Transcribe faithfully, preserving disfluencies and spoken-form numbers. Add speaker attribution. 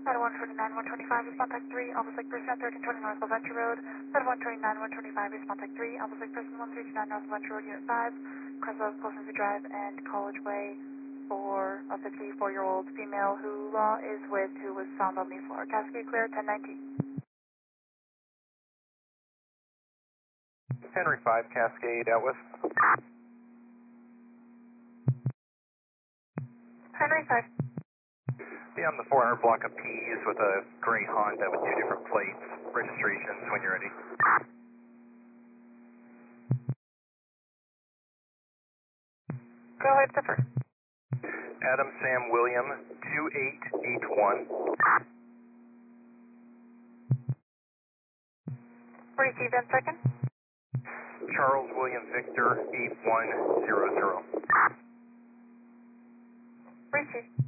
Speaker 1: At one twenty-nine, one twenty-five, is contact three, Alpha Sec Person at thirteen twenty North Venture Road. At one twenty-nine, one twenty-five, is contact three, Alpha Sec Person one three two nine North Venture Road, Unit five, Cresswell, Closenby Drive, and College Way, for a fifty-four-year-old female who Law is with, who was found on the floor. Cascade clear, ten nineteen.
Speaker 2: Henry five, Cascade, out with.
Speaker 1: Henry five.
Speaker 2: Yeah, I'm the four hundred block of P's with a gray Honda with two different plates. Registrations when you're ready.
Speaker 1: Go ahead, the first.
Speaker 2: Adam Sam William, two eight eight one.
Speaker 1: Receive then second.
Speaker 2: Charles William Victor, eight one zero zero.
Speaker 1: Receive.